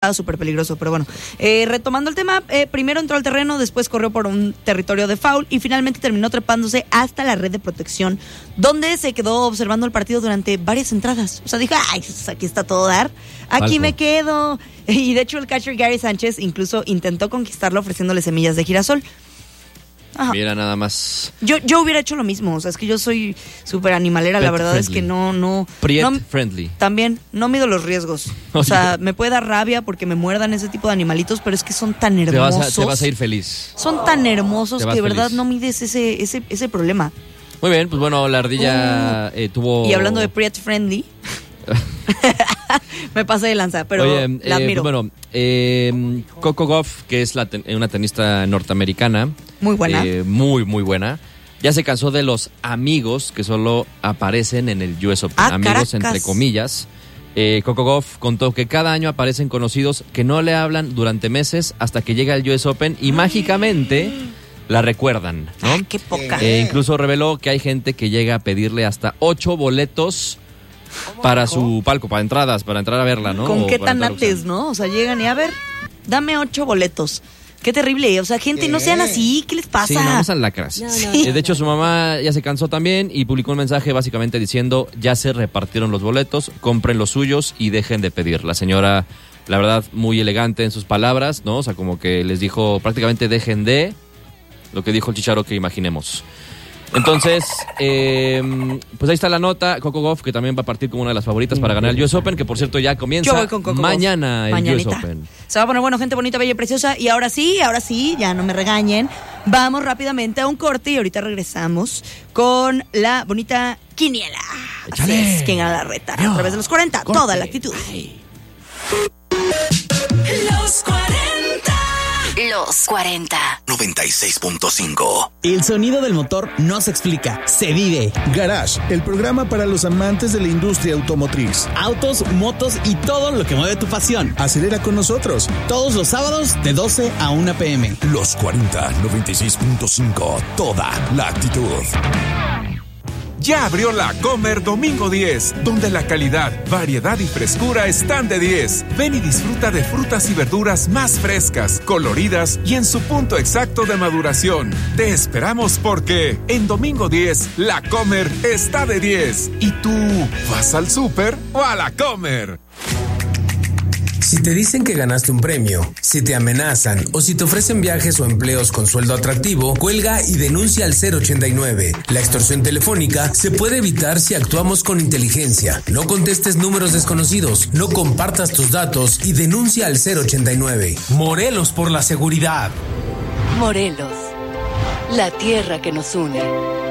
estaba súper peligroso, pero bueno. Retomando el tema, primero entró al terreno, después corrió por un territorio de foul y finalmente terminó trepándose hasta la red de protección, donde se quedó observando el partido durante varias entradas. O sea, dijo, ay, aquí está todo dar, aquí me quedo. Y de hecho el catcher Gary Sánchez incluso intentó conquistarlo ofreciéndole semillas de girasol. Ajá. Mira, nada más. Yo hubiera hecho lo mismo, o sea, es que yo soy súper animalera, la verdad friendly. Es que no friendly. También, no mido los riesgos. O sea, me puede dar rabia porque me muerdan ese tipo de animalitos, pero es que son tan hermosos. Te vas a ir feliz. Son tan hermosos que de verdad no mides ese problema. Muy bien, pues bueno, la ardilla tuvo... Y hablando de pet friendly... me pasé de lanza, pero la admiro. Pues bueno, Coco Gauff, que es una tenista norteamericana. Muy buena. Muy buena. Ya se cansó de los amigos que solo aparecen en el US Open. Amigos entre comillas. Coco Gauff contó que cada año aparecen conocidos que no le hablan durante meses hasta que llega el US Open y mágicamente la recuerdan, ¿no? ¡Qué poca! Incluso reveló que hay gente que llega a pedirle hasta 8 boletos para su palco, para entrar a verla, ¿no? ¿Con qué tanates, no? O sea, llegan y a ver, dame 8 boletos. Qué terrible, o sea, gente, no sean así, ¿qué les pasa? Sí, no sean lacras. No. De hecho, su mamá ya se cansó también y publicó un mensaje básicamente diciendo, ya se repartieron los boletos, compren los suyos y dejen de pedir. La señora, la verdad, muy elegante en sus palabras, ¿no? O sea, como que les dijo prácticamente dejen de lo que dijo el Chicharo que imaginemos. Entonces, pues ahí está la nota. Coco Gauff, que también va a partir como una de las favoritas para ganar el US Open, que por cierto ya comienza mañana el US Open. Se va a poner bueno, gente bonita, bella y preciosa. Y ahora sí, ya no me regañen. Vamos rápidamente a un corte y ahorita regresamos con la bonita quiniela. Así es, ¿quién gana la reta? A través de los 40, corte. Toda la actitud. Ay. Los 40. Los 40. 96.5. El sonido del motor no se explica, se vive. Garage, el programa para los amantes de la industria automotriz. Autos, motos y todo lo que mueve tu pasión. Acelera con nosotros. Todos los sábados de 12 a 1 p.m. Los 40, 96.5. Toda la actitud. Ya abrió la Comer Domingo 10, donde la calidad, variedad y frescura están de 10. Ven y disfruta de frutas y verduras más frescas, coloridas y en su punto exacto de maduración. Te esperamos porque en Domingo 10, la Comer está de 10. ¿Y tú vas al súper o a la Comer? Si te dicen que ganaste un premio, si te amenazan o si te ofrecen viajes o empleos con sueldo atractivo, cuelga y denuncia al 089. La extorsión telefónica se puede evitar si actuamos con inteligencia. No contestes números desconocidos, no compartas tus datos y denuncia al 089. Morelos por la seguridad. Morelos, la tierra que nos une.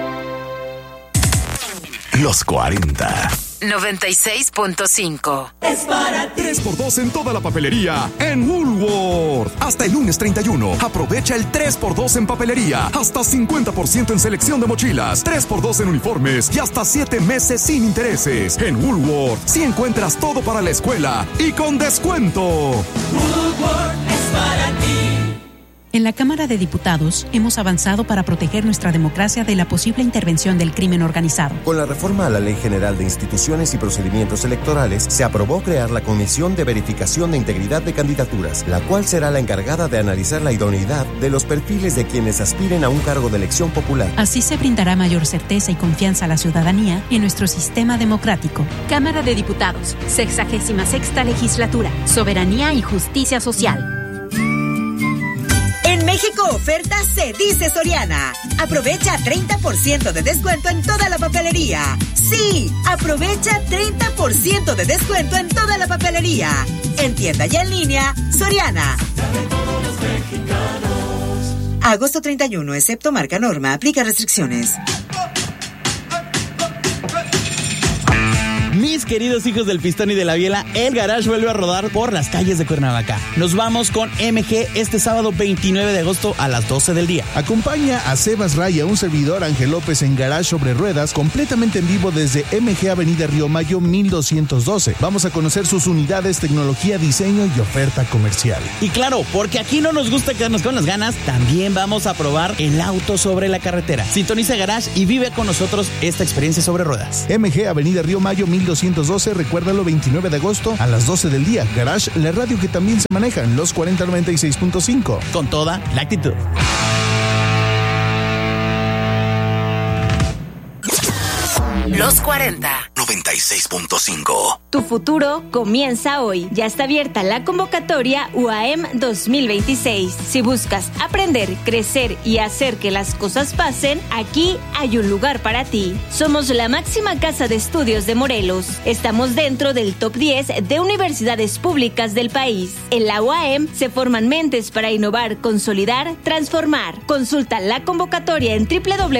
Los 40. 96.5. Es para ti. 3x2 en toda la papelería en Woolworth. Hasta el lunes 31. Aprovecha el 3x2 en papelería. Hasta 50% en selección de mochilas. 3x2 en uniformes y hasta 7 meses sin intereses. En Woolworth sí encuentras todo para la escuela y con descuento. Woolworth es para ti. En la Cámara de Diputados hemos avanzado para proteger nuestra democracia de la posible intervención del crimen organizado. Con la reforma a la Ley General de Instituciones y Procedimientos Electorales, se aprobó crear la Comisión de Verificación de Integridad de Candidaturas, la cual será la encargada de analizar la idoneidad de los perfiles de quienes aspiren a un cargo de elección popular. Así se brindará mayor certeza y confianza a la ciudadanía en nuestro sistema democrático. Cámara de Diputados, 66ª Legislatura, Soberanía y Justicia Social. En México oferta se dice Soriana. Aprovecha 30% de descuento en toda la papelería. Sí, aprovecha 30% de descuento en toda la papelería. En tienda y en línea, Soriana. Agosto 31, excepto marca Norma, aplica restricciones. Mis queridos hijos del pistón y de la biela, el Garage vuelve a rodar por las calles de Cuernavaca. Nos vamos con MG este sábado 29 de agosto a las 12 del día. Acompaña a Sebas Raya, un servidor Ángel López en Garage sobre ruedas, completamente en vivo desde MG Avenida Río Mayo 1212. Vamos a conocer sus unidades, tecnología, diseño y oferta comercial. Y claro, porque aquí no nos gusta quedarnos con las ganas, también vamos a probar el auto sobre la carretera. Sintoniza Garage y vive con nosotros esta experiencia sobre ruedas. MG Avenida Río Mayo 1212 1912, recuérdalo, 29 de agosto a las 12 del día. Garage, la radio que también se maneja en los 40 96.5. Con toda la actitud. Los 40. 96.5. Tu futuro comienza hoy. Ya está abierta la convocatoria UAM 2026. Si buscas aprender, crecer y hacer que las cosas pasen, aquí hay un lugar para ti. Somos la máxima casa de estudios de Morelos. Estamos dentro del top 10 de universidades públicas del país. En la UAM se forman mentes para innovar, consolidar, transformar. Consulta la convocatoria en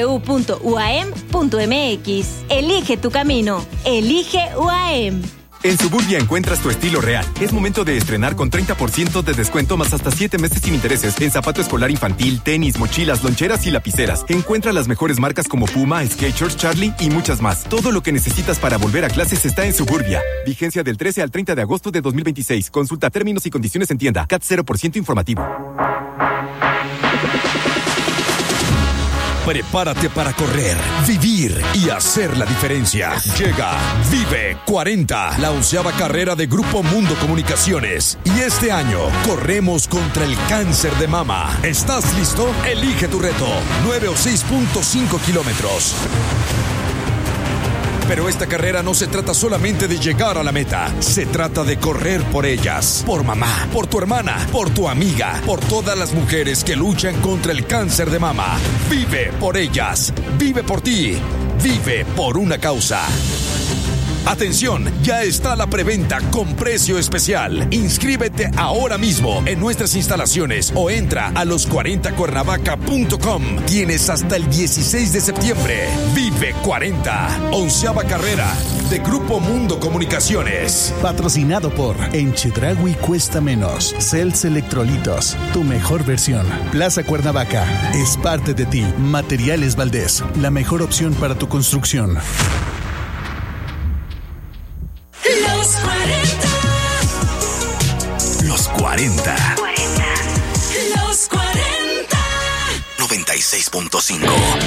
www.uam.mx. Elige tu camino. Elige UAM. En Suburbia encuentras tu estilo real. Es momento de estrenar con 30% de descuento más hasta 7 meses sin intereses en zapato escolar infantil, tenis, mochilas, loncheras y lapiceras. Encuentra las mejores marcas como Puma, Skechers, Charlie y muchas más. Todo lo que necesitas para volver a clases está en Suburbia. Vigencia del 13 al 30 de agosto de 2026. Consulta términos y condiciones en tienda. CAT 0% informativo. Prepárate para correr, vivir y hacer la diferencia. Llega Vive 40, la 11ª carrera de Grupo Mundo Comunicaciones. Y este año corremos contra el cáncer de mama. ¿Estás listo? Elige tu reto. 9 o 6.5 kilómetros. Pero esta carrera no se trata solamente de llegar a la meta. Se trata de correr por ellas. Por mamá, por tu hermana, por tu amiga, por todas las mujeres que luchan contra el cáncer de mama. Vive por ellas. Vive por ti. Vive por una causa. Atención, ya está la preventa con precio especial. Inscríbete ahora mismo en nuestras instalaciones o entra a los40cuernavaca.com. Tienes hasta el 16 de septiembre. Vive 40, 11ª carrera de Grupo Mundo Comunicaciones. Patrocinado por En Chedraui cuesta menos. Cells Electrolitos, tu mejor versión. Plaza Cuernavaca, es parte de ti. Materiales Valdés, la mejor opción para tu construcción. Los 40. Los 40. Los 40. 96.5.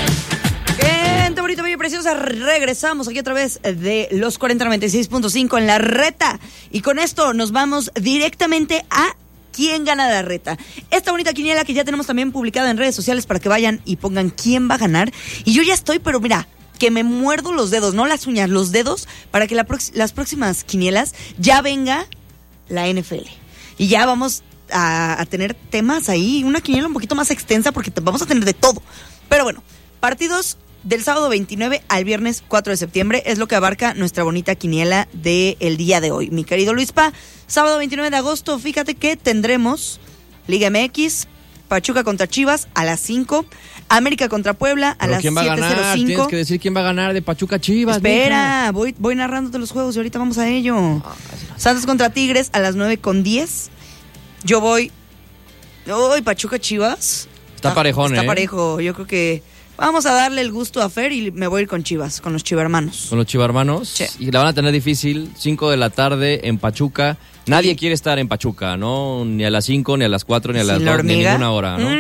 Gente bonita, bella y preciosa, regresamos aquí a través de los 4096.5 en la reta. Y con esto nos vamos directamente a quién gana la reta. Esta bonita quiniela que ya tenemos también publicada en redes sociales para que vayan y pongan quién va a ganar. Y yo ya estoy, pero mira, que me muerdo los dedos, no las uñas, los dedos, para que las próximas quinielas ya venga la NFL. Y ya vamos a tener temas ahí, una quiniela un poquito más extensa porque vamos a tener de todo. Pero bueno, partidos del sábado 29 al viernes 4 de septiembre es lo que abarca nuestra bonita quiniela del día de hoy. Mi querido Luispa, sábado 29 de agosto, fíjate que tendremos Liga MX, Pachuca contra Chivas a las 5, América contra Puebla a las 7:05. Tienes que decir quién va a ganar de Pachuca Chivas. Espera, voy narrándote los juegos y ahorita vamos a ello. Santos contra Tigres a las 9:10. Yo voy. Pachuca Chivas. Está parejón, Está parejo. Yo creo que vamos a darle el gusto a Fer y me voy a ir con Chivas, con los chivermanos. Con los chivermanos. Sí. Y la van a tener difícil. 5 de la tarde en Pachuca. Nadie quiere estar en Pachuca, ¿no? Ni a las 5, ni a las 4, ni a las 2, ni a ninguna hora, ¿no?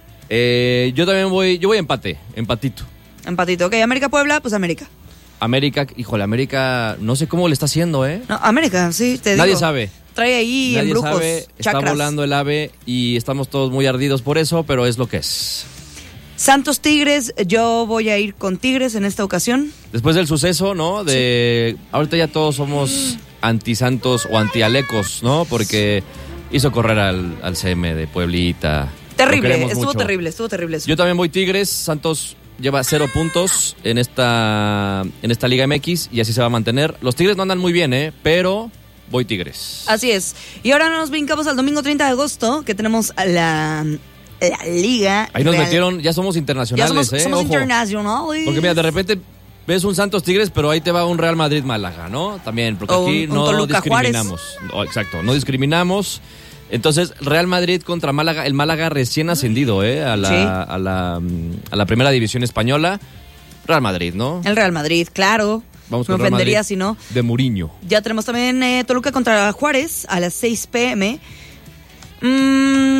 Yo también voy empatito. Empatito, ok. América Puebla, pues América. América, híjole, América, no sé cómo le está haciendo, ¿eh? No, América, sí, te digo. Nadie sabe. Trae ahí Nadie embrujos, sabe, chakras. está volando el ave y estamos todos muy ardidos por eso, pero es lo que es. Santos Tigres, yo voy a ir con Tigres en esta ocasión. Después del suceso, ¿no? Ahorita ya todos somos anti-Santos o anti-Alecos, ¿no? Porque hizo correr al CM de Pueblita. Terrible, estuvo terrible eso. Yo también voy Tigres. Santos lleva 0 puntos en esta Liga MX y así se va a mantener. Los Tigres no andan muy bien, pero voy Tigres. Así es. Y ahora nos brincamos al domingo 30 de agosto, que tenemos la Liga. Ahí nos metieron, ya somos internacionales, somos internacionales. Porque mira, de repente ves un Santos Tigres, pero ahí te va un Real Madrid Málaga, ¿no? También, porque aquí no discriminamos. Exacto, no discriminamos. Entonces, Real Madrid contra Málaga, el Málaga recién ascendido, a la primera división española. Real Madrid, ¿no? El Real Madrid, claro. Vamos Me con Real ofendería Madrid si no. De Mourinho. Ya tenemos también Toluca contra Juárez a las 6 p.m.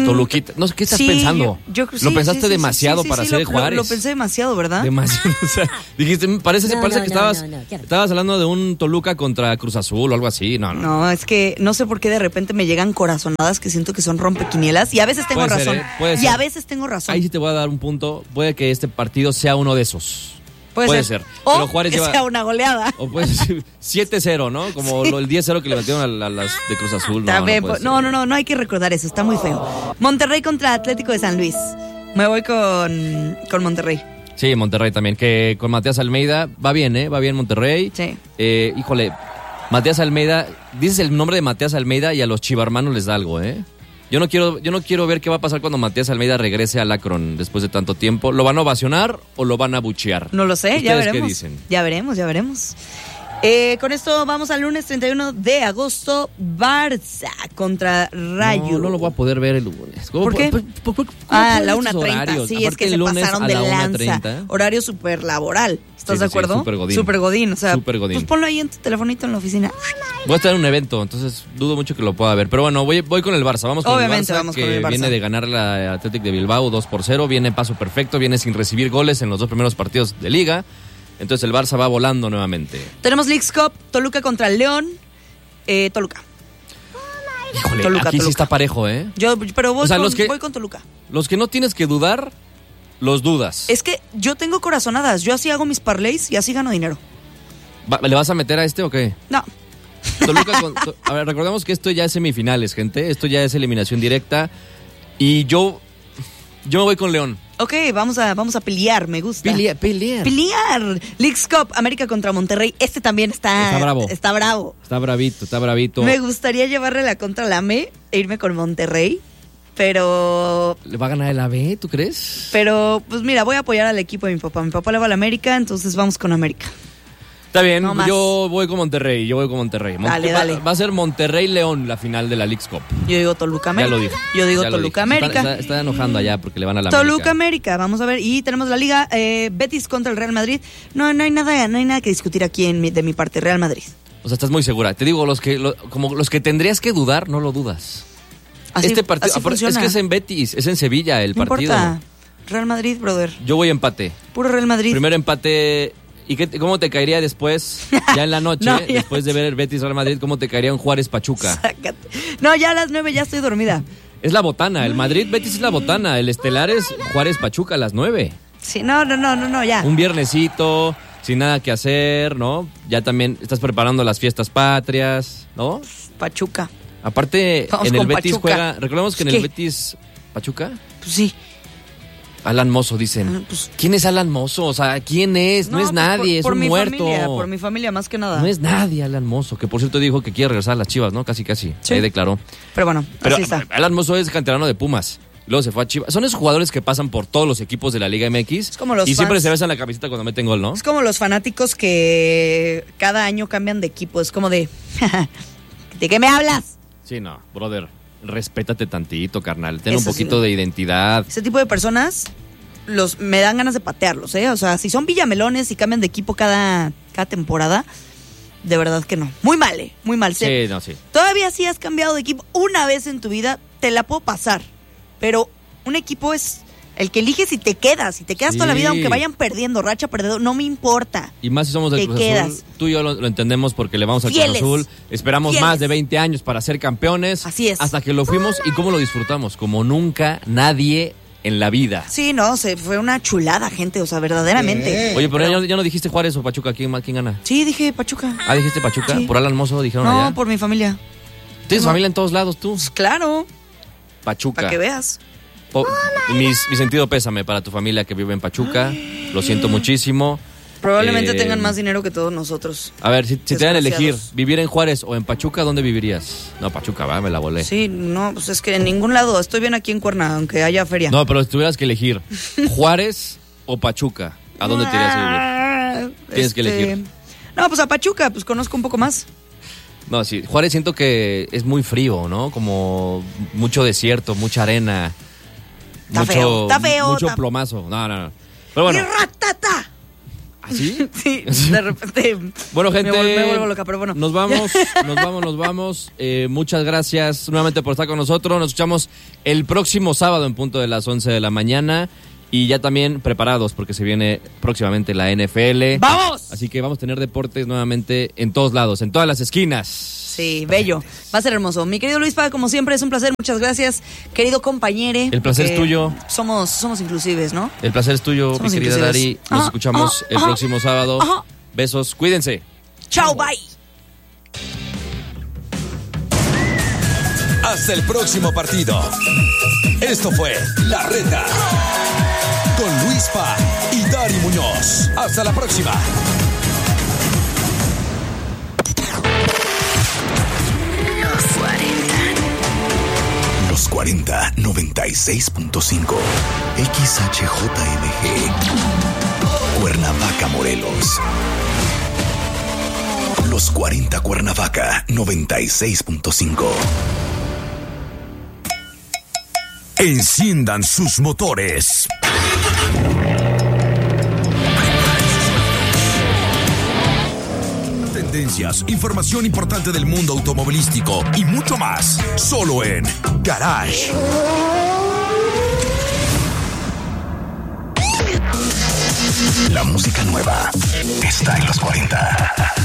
Toluquita. No sé, ¿qué estás Sí, pensando? Lo pensaste sí, demasiado para ser de Juárez. Lo pensé demasiado, ¿verdad? Demasiado. O sea, dijiste, parece que estabas hablando de un Toluca contra Cruz Azul o algo así. No, es que no sé por qué de repente me llegan corazonadas que siento que son rompequinielas y a veces tengo Puede ser, razón. puede ser. Y a veces tengo razón. Ahí sí te voy a dar un punto. Puede que este partido sea uno de esos. Puede ser. Pero O Juárez que sea una goleada. O puede ser 7-0, ¿no? Como el 10-0 que le metieron a las de Cruz Azul. También, puede ser. no hay que recordar eso, está muy feo. Monterrey contra Atlético de San Luis. Me voy con Monterrey. Sí, Monterrey también, que con Matías Almeida va bien Monterrey. Sí. Híjole, Matías Almeida, dices el nombre de Matías Almeida y a los chivarmanos les da algo, ¿eh? Yo no quiero ver qué va a pasar cuando Matías Almeida regrese al Akron después de tanto tiempo. ¿Lo van a ovacionar o lo van a buchear? No lo sé, ya veremos. ¿Qué dicen? Ya veremos. Con esto vamos al lunes 31 de agosto. Barça contra Rayo. No lo voy a poder ver el lunes. ¿Por qué? A la 1:30. Sí, es que se pasaron de lanza. 1:30. Horario súper laboral. ¿Estás de acuerdo? Súper godín. O sea, Super godín. Pues ponlo ahí en tu telefonito en la oficina. Voy a estar en un evento, entonces dudo mucho que lo pueda ver. Pero bueno, voy con el Barça. Vamos con Obviamente, el Barça, vamos que con el Barça. viene de ganar la Athletic de Bilbao 2-0. Viene paso perfecto, viene sin recibir goles en los 2 primeros partidos de Liga. Entonces el Barça va volando nuevamente. Tenemos Leagues Cup, Toluca contra el León. Toluca. Híjole, Toluca. Sí está parejo, ¿eh? Pero voy, O sea, voy con Toluca. Los que no tienes que dudar, los dudas. Es que yo tengo corazonadas. Yo así hago mis parlays y así gano dinero. ¿Le vas a meter a este o qué? No. Toluca a ver, recordemos que esto ya es semifinales, gente. Esto ya es eliminación directa. Y yo me voy con León. Ok, vamos a pelear, me gusta. Pelear. Leagues Cup, América contra Monterrey. Este también está bravo. Está bravito. Me gustaría llevarle la contra la AME e irme con Monterrey, pero... ¿Le va a ganar el AB, tú crees? Pero, pues mira, voy a apoyar al equipo de mi papá. Mi papá le va a la América, entonces vamos con América. Está bien, yo voy con Monterrey. Dale. Va a ser Monterrey-León la final de la Leagues Cup. Yo digo Toluca América. Ya lo dije. Yo digo Toluca América. Está enojando allá porque le van a la Toluca América, vamos a ver. Y tenemos la Liga Betis contra el Real Madrid. No hay nada que discutir aquí de mi parte, Real Madrid. O sea, estás muy segura. Te digo, como los que tendrías que dudar, no lo dudas. Así, este partido es que es en Betis, es en Sevilla el partido. No importa. Real Madrid, brother. Yo voy empate. Puro Real Madrid. Primero empate. ¿Y cómo te caería después, ya en la noche, después de ver el Betis Real Madrid, cómo te caería un Juárez Pachuca? Sácate. No, ya a las 9 ya estoy dormida. Es la botana, el Madrid Betis es la botana, el estelar es Juárez Pachuca a las 9. Sí, no, ya. Un viernesito, sin nada que hacer, ¿no? Ya también estás preparando las fiestas patrias, ¿no? Pachuca. Aparte, Vamos en el con Betis Pachuca. recordemos que en el Betis, ¿Pachuca? Pues sí. Alan Mozo, dicen. ¿Quién es Alan Mozo? O sea, ¿quién es? No es nadie, es un muerto. Por mi familia, más que nada. No es nadie, Alan Mozo, que por cierto dijo que quiere regresar a las Chivas, ¿no? Casi. Sí. Ahí declaró. Pero bueno, así está. Alan Mozo es canterano de Pumas. Luego se fue a Chivas. Son esos jugadores que pasan por todos los equipos de la Liga MX. Es como los y fans. Siempre se besan la camiseta cuando meten gol, ¿no? Es como los fanáticos que cada año cambian de equipo. Es como de... ¿De qué me hablas? Sí, no, brother. Respétate tantito, carnal. Ten un poquito de identidad. Ese tipo de personas... me dan ganas de patearlos, ¿eh? O sea, si son villamelones y cambian de equipo cada temporada, de verdad que no. Muy mal, ¿eh? Muy mal. Sí, no, sí. Todavía sí has cambiado de equipo una vez en tu vida, te la puedo pasar. Pero un equipo es el que eliges y te quedas. Y te quedas toda la vida, aunque vayan perdiendo, racha, perdedor, no me importa. Y más si somos del Cruz Azul. Tú y yo lo entendemos porque le vamos al Cruz Azul. Esperamos más de 20 años para ser campeones. Así es. Hasta que lo fuimos y cómo lo disfrutamos. Como nunca nadie en la vida. Sí, no, fue una chulada, gente, o sea, verdaderamente. Oye, pero ya no dijiste Juárez o Pachuca, ¿quién gana? Sí, dije Pachuca. Ah, ¿dijiste Pachuca? Sí. ¿Por Alan Mozo dijeron allá? No, por mi familia. ¿Tienes familia en todos lados tú? Pues claro. Pachuca. Para que veas. Mi sentido pésame para tu familia que vive en Pachuca. Lo siento muchísimo. Probablemente tengan más dinero que todos nosotros. A ver, si te dan a elegir vivir en Juárez o en Pachuca, ¿dónde vivirías? No, Pachuca, me la volé. Sí, no, pues es que en ningún lado. Estoy bien aquí en Cuerna, aunque haya feria. No, pero si tuvieras que elegir Juárez o Pachuca, ¿a dónde te irías a vivir? Tienes que elegir. No, pues a Pachuca, pues conozco un poco más. No, sí, Juárez siento que es muy frío, ¿no? Como mucho desierto, mucha arena. Está feo. Mucho plomazo. No. Pero bueno. ¡Y ratata! ¿Sí? Sí, de repente. Bueno, gente. Me vuelvo loca, pero bueno. Nos vamos. Muchas gracias nuevamente por estar con nosotros. Nos escuchamos el próximo sábado en punto de las 11 de la mañana. Y ya también preparados porque se viene próximamente la NFL. ¡Vamos! Así que vamos a tener deportes nuevamente en todos lados, en todas las esquinas. Sí, bello. Va a ser hermoso. Mi querido Luispa, como siempre, es un placer. Muchas gracias, querido compañere. El placer es tuyo. Somos inclusives, ¿no? El placer es tuyo, Somos mi querida inclusives. Dari. Nos escuchamos el próximo sábado. Besos, cuídense. Chao, bye. Hasta el próximo partido. Esto fue La Reta con Luispa y Dari Muñoz. Hasta la próxima. Los 40 96.5 XHJMG Cuernavaca, Morelos. Los 40 Cuernavaca 96.5. Enciendan sus motores. Tendencias, información importante del mundo automovilístico y mucho más. Solo en Garage. La música nueva está en los 40.